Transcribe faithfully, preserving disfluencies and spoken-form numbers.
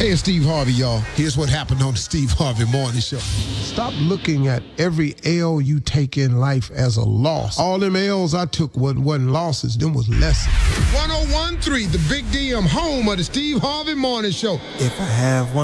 Hey, it's Steve Harvey, y'all. Here's what happened on the Steve Harvey Morning Show. Stop looking at every L you take in life as a loss. All them L's I took wasn't, wasn't losses, them was lessons. one oh one point three, the Big D M, home of the Steve Harvey Morning Show. If I have one